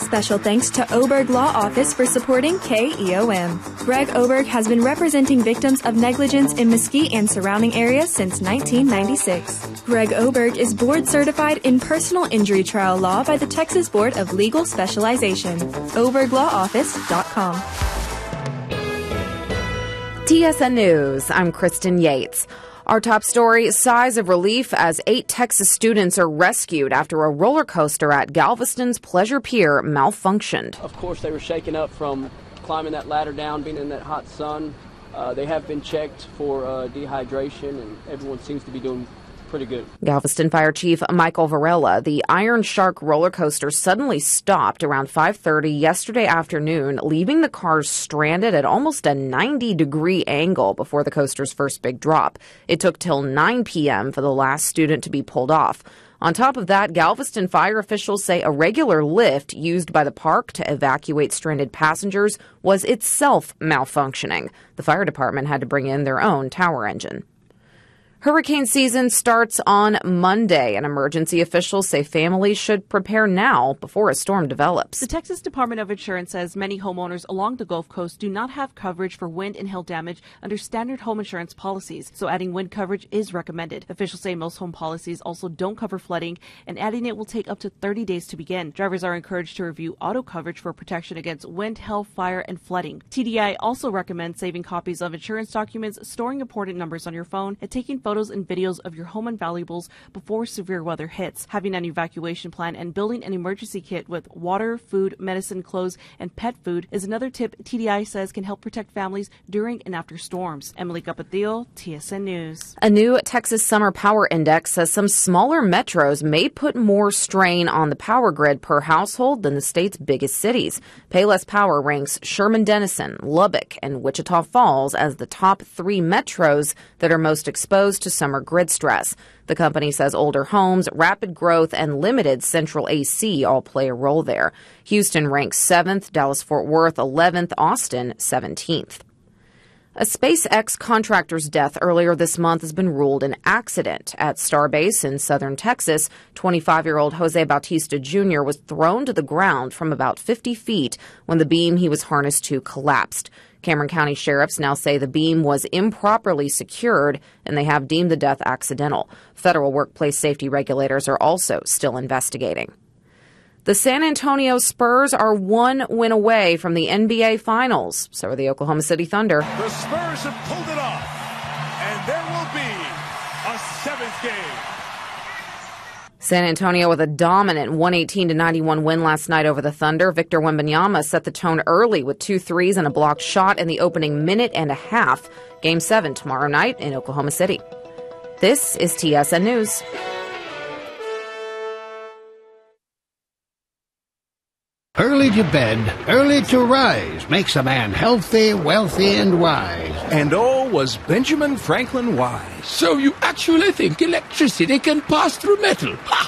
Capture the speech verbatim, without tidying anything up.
Special thanks to Oberg Law Office for supporting K E O M. Greg Oberg has been representing victims of negligence in Mesquite and surrounding areas since nineteen ninety-six. Greg Oberg is board certified in personal injury trial law by the Texas Board of Legal Specialization. oberg law office dot com. T S N News, I'm Kristen Yates. Our top story, sighs of relief as eight Texas students are rescued after a roller coaster at Galveston's Pleasure Pier malfunctioned. Of course, they were shaken up from climbing that ladder down, being in that hot sun. Uh, they have been checked for uh, dehydration, and everyone seems to be doing pretty good. Galveston Fire Chief Michael Varela, the Iron Shark roller coaster suddenly stopped around five thirty yesterday afternoon, leaving the cars stranded at almost a ninety degree angle before the coaster's first big drop. It took till nine p.m. for the last student to be pulled off. On top of that, Galveston fire officials say a regular lift used by the park to evacuate stranded passengers was itself malfunctioning. The fire department had to bring in their own tower engine. Hurricane season starts on Monday, and emergency officials say families should prepare now before a storm develops. The Texas Department of Insurance says many homeowners along the Gulf Coast do not have coverage for wind and hail damage under standard home insurance policies, so adding wind coverage is recommended. Officials say most home policies also don't cover flooding, and adding it will take up to thirty days to begin. Drivers are encouraged to review auto coverage for protection against wind, hail, fire, and flooding. T D I also recommends saving copies of insurance documents, storing important numbers on your phone, and taking photos Photos and videos of your home and valuables before severe weather hits. Having an evacuation plan and building an emergency kit with water, food, medicine, clothes, and pet food is another tip T D I says can help protect families during and after storms. Emily Capatillo, T S N News. A new Texas Summer Power Index says some smaller metros may put more strain on the power grid per household than the state's biggest cities. Payless Power ranks Sherman-Denison, Lubbock, and Wichita Falls as the top three metros that are most exposed to summer grid stress. The company says older homes, rapid growth, and limited central A C all play a role there. Houston ranks seventh, Dallas-Fort Worth eleventh, Austin seventeenth. A SpaceX contractor's death earlier this month has been ruled an accident. At Starbase in southern Texas, twenty-five-year-old Jose Bautista Junior was thrown to the ground from about fifty feet when the beam he was harnessed to collapsed. Cameron County sheriffs now say the beam was improperly secured, and they have deemed the death accidental. Federal workplace safety regulators are also still investigating. The San Antonio Spurs are one win away from the N B A Finals. So are the Oklahoma City Thunder. The Spurs have pulled it off, and there will be a seventh game. San Antonio with a dominant one eighteen to ninety-one win last night over the Thunder. Victor Wembanyama set the tone early with two threes and a blocked shot in the opening minute and a half. Game seven tomorrow night in Oklahoma City. This is T S N News. Early to bed, early to rise makes a man healthy, wealthy, and wise. And all was Benjamin Franklin wise. So you actually think electricity can pass through metal? Ha!